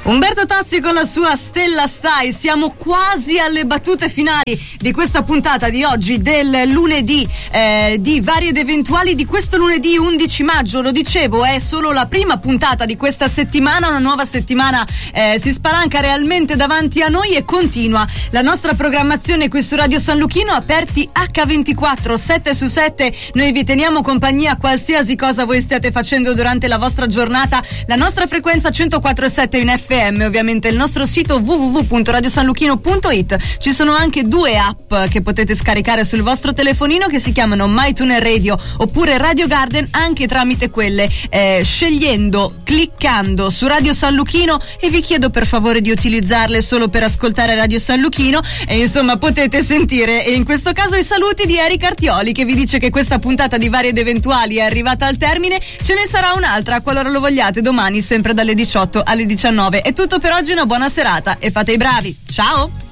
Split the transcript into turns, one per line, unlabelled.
Umberto Tozzi con la sua Stella Stai. Siamo quasi alle battute finali di questa puntata di oggi, del lunedì di Vari ed Eventuali, di questo lunedì 11 maggio. Lo dicevo, è solo la prima puntata di questa settimana. Una nuova settimana si spalanca realmente davanti a noi e continua la nostra programmazione qui su Radio San Luchino, aperti H24 7 su 7. Noi vi teniamo compagnia qualsiasi cosa voi stiate facendo durante la vostra giornata. La nostra frequenza 104.7 in FM, ovviamente il nostro sito www.radiosanluchino.it. Ci sono anche due app che potete scaricare sul vostro telefonino che si chiamano MyTuner Radio oppure Radio Garden, anche tramite quelle cliccando su Radio San Luchino, e vi chiedo per favore di utilizzarle solo per ascoltare Radio San Luchino e insomma potete sentire in questo caso i saluti di Erika Artioli, che vi dice che questa puntata di Vari ed Eventuali è arrivata al termine. Ce ne sarà un'altra qualora lo vogliate domani, sempre dalle 18 alle 19. È tutto per oggi, una buona serata e fate i bravi. Ciao!